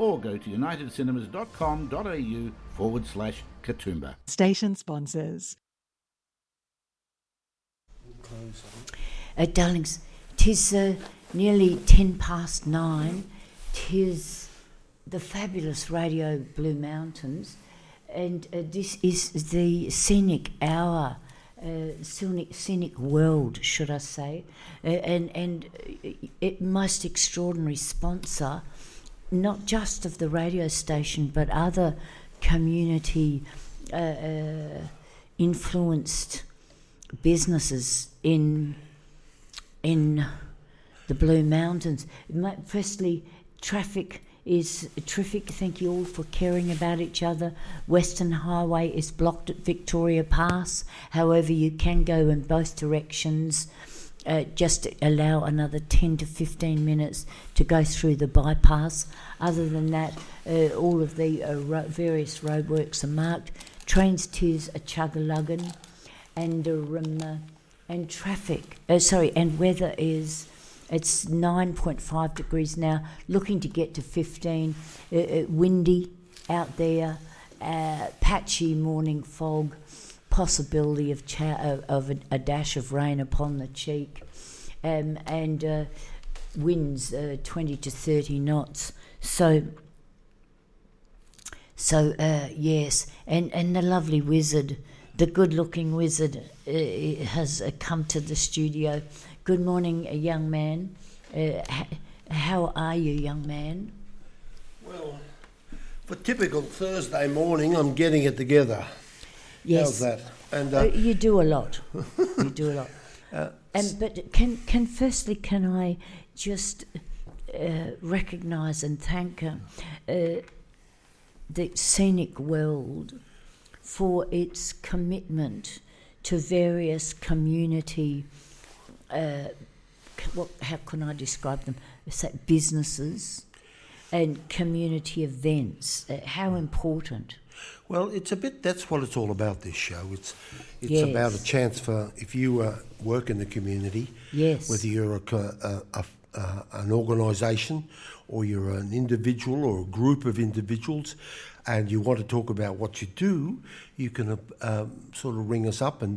or go to unitedcinemas.com.au/Katoomba. Station sponsors. Darlings, 'tis nearly 9:10. 'Tis the fabulous Radio Blue Mountains, and this is the scenic hour, scenic world, should I say, and most extraordinary sponsor, not just of the radio station, but other community influenced businesses in the Blue Mountains. Firstly, traffic is terrific. Thank you all for caring about each other. Western Highway is blocked at Victoria Pass. However, you can go in both directions. Just allow another 10 to 15 minutes to go through the bypass. Other than that, all of the various roadworks are marked. Trains tis a chug-a-luggin', and traffic. And weather is. It's 9.5 degrees now, looking to get to 15. Windy out there, patchy morning fog, possibility of a dash of rain upon the cheek, and winds 20 to 30 knots. So yes, and the lovely wizard, the good-looking wizard, has come to the studio. Good morning, young man. How are you, young man? Well, for typical Thursday morning, I'm getting it together. Yes. How's that? And you do a lot. You do a lot. But can I just recognise and thank the Scenic World for its commitment to various community. How can I describe them? Businesses and community events. How important? Well, that's what it's all about, this show. It's Yes. about a chance for, if you work in the community, Yes. whether you're an organisation or you're an individual or a group of individuals, and you want to talk about what you do, you can sort of ring us up and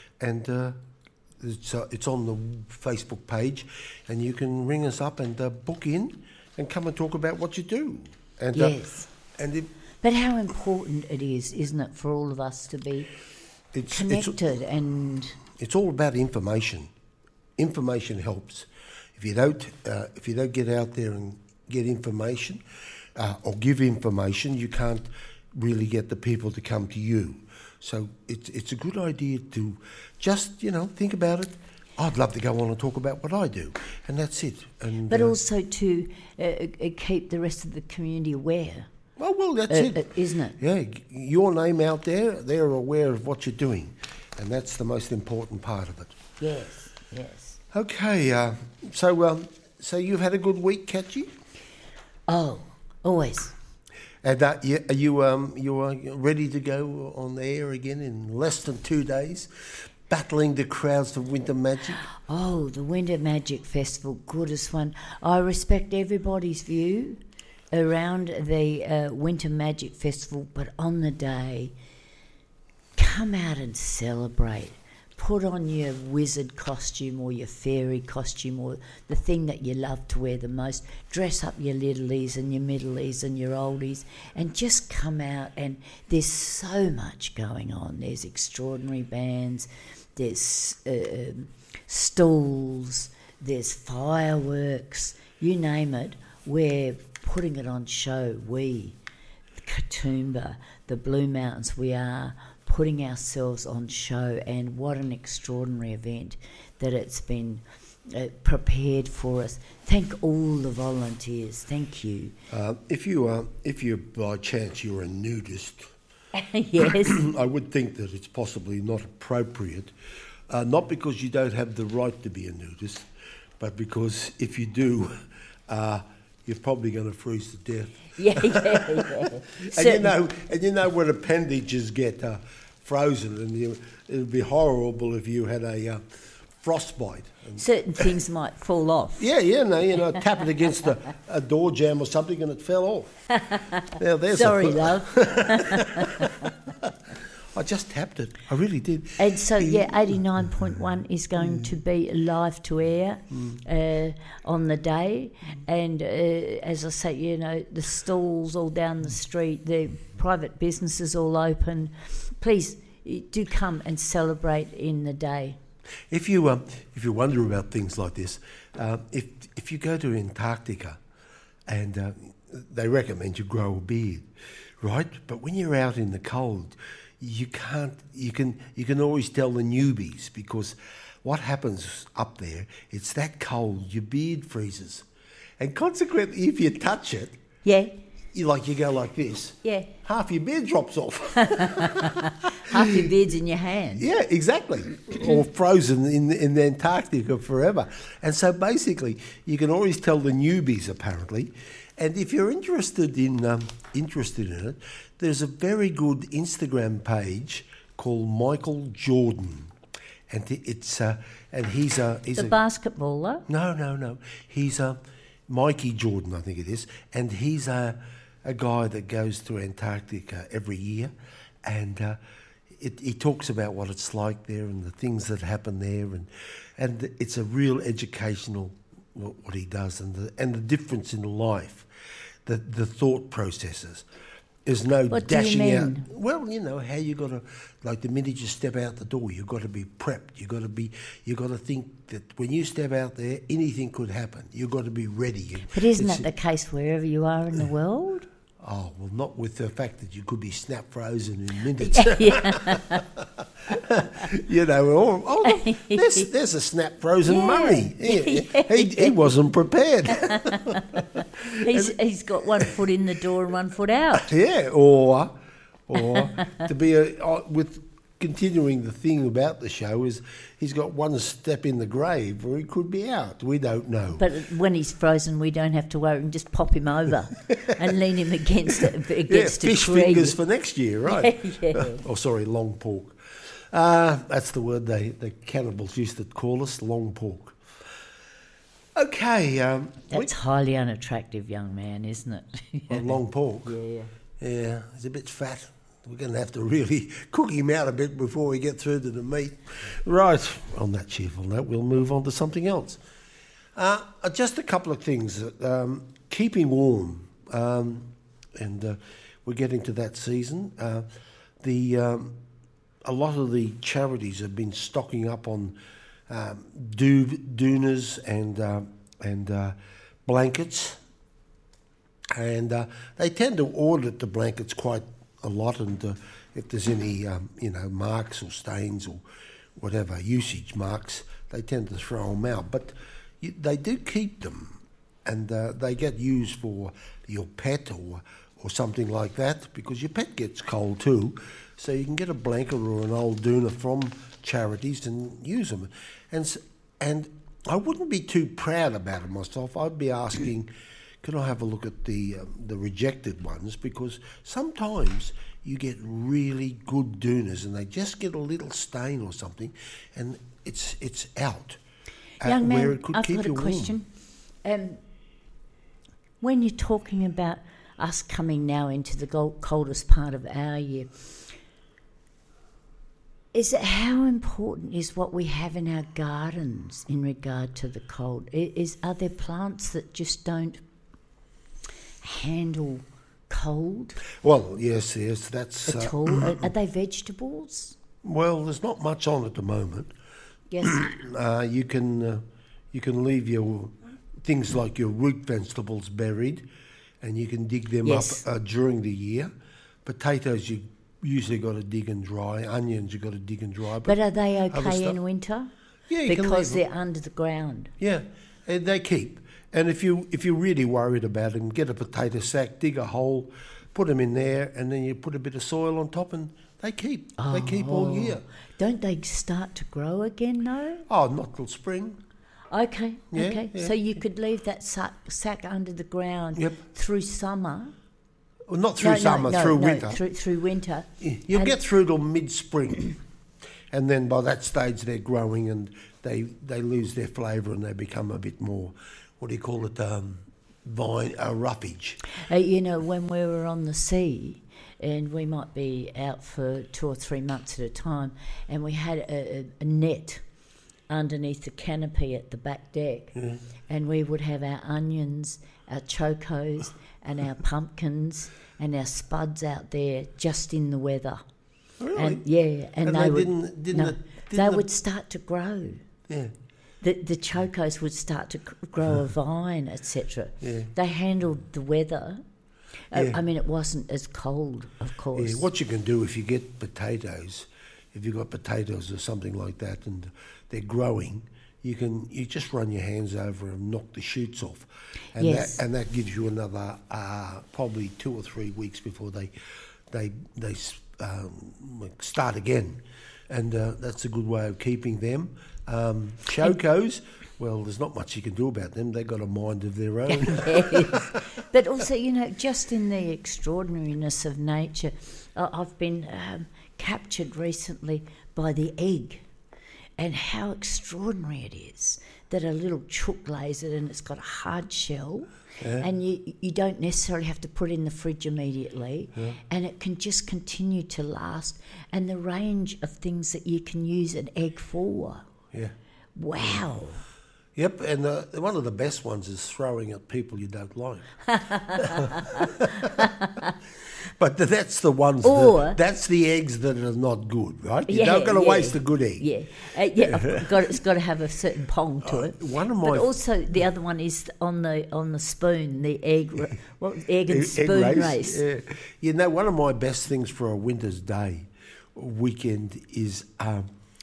it's on the Facebook page, and you can ring us up and book in and come and talk about what you do. And, Yes. But how important it is, isn't it, for all of us to be connected and... It's all about information. Information helps. If you don't get out there and get information or give information, you can't really get the people to come to you. So it's a good idea to just, think about it. I'd love to go on and talk about what I do, and that's it. But also to keep the rest of the community aware. Well, that's it. Isn't it? Yeah, your name out there, they're aware of what you're doing, and that's the most important part of it. Yes, yes. Okay, so you've had a good week, Catchy? Oh, always. And are you ready to go on the air again in less than 2 days, battling the crowds of Winter Magic? Oh, the Winter Magic Festival, goodest one. I respect everybody's view around the Winter Magic Festival, but on the day, come out and celebrate. Put on your wizard costume or your fairy costume or the thing that you love to wear the most. Dress up your littlies and your middlies and your oldies and just come out, and there's so much going on. There's extraordinary bands, there's stalls, there's fireworks, you name it. We're putting it on show. We, Katoomba, the Blue Mountains, we are putting ourselves on show, and what an extraordinary event that it's been prepared for us. Thank all the volunteers. Thank you. If you by chance you're a nudist, yes, I would think that it's possibly not appropriate, not because you don't have the right to be a nudist, but because if you do, you're probably going to freeze to death. Yeah. And you know when appendages get frozen, and it'd be horrible if you had a frostbite. Certain things might fall off. Yeah, no, tap it against a door jamb or something and it fell off. Now, there's Sorry, love. I just tapped it. I really did. And so, 89.1 is going to be live to air on the day. And as I say, the stalls all down the street, the private businesses all open. Please do come and celebrate in the day. If you wonder about things like this, if you go to Antarctica, and they recommend you grow a beard, right? But when you're out in the cold, you can't. You can always tell the newbies, because what happens up there? It's that cold, your beard freezes, and consequently, if you touch it, you go like this. Yeah. Half your beard drops off. Half your beard's in your hand. Yeah, exactly. Or frozen in Antarctica forever. And so basically, you can always tell the newbies, apparently. And if you're interested in it, there's a very good Instagram page called Michael Jordan, and he's a basketballer. No. He's Mikey Jordan, I think it is, and he's a guy that goes to Antarctica every year, and he talks about what it's like there and the things that happen there, and it's a real educational what he does, and the difference in life, the thought processes. There's no what dashing do you out. mean? Well, how you got to, like the minute you step out the door, you've got to be prepped. You got to think that when you step out there, anything could happen. You've got to be ready. But isn't that the case wherever you are in the world? Oh, well, not with the fact that you could be snap frozen in minutes. There's a snap frozen mummy. He wasn't prepared. He's got one foot in the door and one foot out. Yeah, or to be with continuing the thing about the show is he's got one step in the grave, or he could be out. We don't know. But when he's frozen, we don't have to worry and just pop him over and lean him against a fish tree. Fingers for next year, right? Yeah. Sorry, long pork. That's the word the cannibals used to call us, long pork. Okay. That's highly unattractive, young man, isn't it? Long pork. Yeah. Yeah, he's a bit fat. We're going to have to really cook him out a bit before we get through to the meat. Right, on that cheerful note, we'll move on to something else. Just a couple of things. Keeping warm, and we're getting to that season. A lot of the charities have been stocking up on doonas and blankets, and they tend to audit the blankets quite a lot, and if there's any marks or stains or whatever usage marks, they tend to throw them out. But they do keep them, and they get used for your pet or something like that, because your pet gets cold too. So you can get a blanket or an old doona from charities and use them. And I wouldn't be too proud about it myself. I'd be asking, can I have a look at the rejected ones? Because sometimes you get really good doonas and they just get a little stain or something, and it's out. Young man, where it could I've keep got a you question. When you're talking about us coming now into the coldest part of our year, how important is what we have in our gardens in regard to the cold? Are there plants that just don't handle cold? Well, yes, that's... At all? Are they vegetables? Well, there's not much on at the moment. Yes. You can leave your things like your root vegetables buried, and you can dig them up during the year. Potatoes, you usually got to dig and dry. Onions, you got to dig and dry. But are they okay in winter? Yeah, because they're under the ground. Yeah, and they keep. And if you're really worried about them, get a potato sack, dig a hole, put them in there, and then you put a bit of soil on top, and they keep. They keep all year. Don't they start to grow again, though? Oh, not till spring. Okay, Yeah, okay. yeah, so you could leave that sack under the ground through summer. Well, not through summer, through winter. Through winter. You'll get through till mid-spring. And then by that stage they're growing and they lose their flavour and they become a bit more, what do you call it, roughage. When we were on the sea, and we might be out for 2 or 3 months at a time, and we had a net underneath the canopy at the back deck, and we would have our onions, our chocos, and our pumpkins and our spuds out there just in the weather. Really? And they would start to grow. Yeah. The chocos would start to grow a vine, etc. Yeah. They handled the weather. Yeah. I mean, it wasn't as cold, of course. Yeah, what you can do if you get potatoes, if you've got potatoes or something like that and they're growing, you just run your hands over and knock the shoots off. And yes. that gives you another probably 2 or 3 weeks before they start again. And that's a good way of keeping them. Chocos, well, there's not much you can do about them. They've got a mind of their own. Yes. But also, just in the extraordinariness of nature, I've been captured recently by the egg and how extraordinary it is that a little chook lays it and it's got a hard shell. Yeah. And you don't necessarily have to put it in the fridge immediately, and it can just continue to last. And the range of things that you can use an egg for. Yeah. Wow. Yep, and one of the best ones is throwing at people you don't like. But that's the ones. That's the eggs that are not good, right? You're not going to waste a good egg. Yeah, it's got to have a certain pong to it. But also the other one is on the spoon, the egg and spoon race. Yeah. One of my best things for a winter's day, weekend is an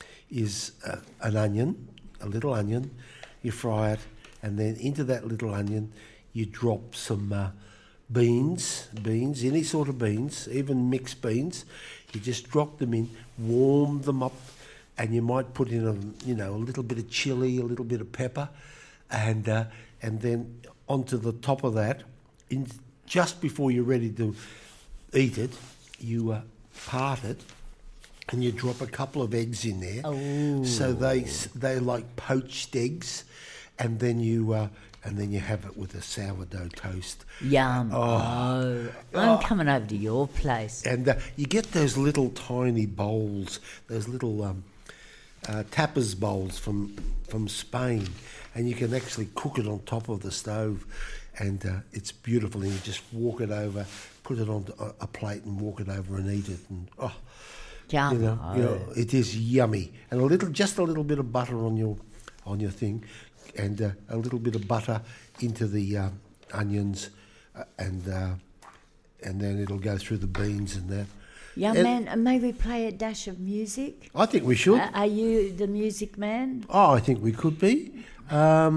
onion, a little onion. You fry it, and then into that little onion, you drop some beans, any sort of beans, even mixed beans. You just drop them in, warm them up, and you might put in a little bit of chili, a little bit of pepper, and then onto the top of that, just before you're ready to eat it, you part it. And you drop a couple of eggs in there, so they like poached eggs, and then you have it with a sourdough toast. Yum! I'm coming over to your place. And you get those little tiny bowls, those little tapas bowls from Spain, and you can actually cook it on top of the stove, and it's beautiful. And you just walk it over, put it on a plate, and walk it over and eat it, and Yum. It is yummy, and just a little bit of butter on your thing, and a little bit of butter into the onions, and then it'll go through the beans and that. Young man, may we play a dash of music? I think we should. Are you the music man? Oh, I think we could be. Yeah,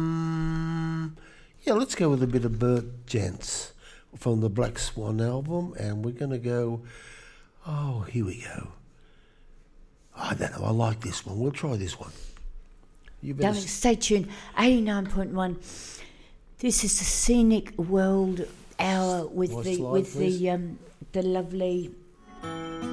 let's go with a bit of Bert Gents from the Black Swan album, and we're going to go. Oh, here we go. I don't know, I like this one. We'll try this one. Stay tuned. 89.1. This is the Scenic World Hour with the lovely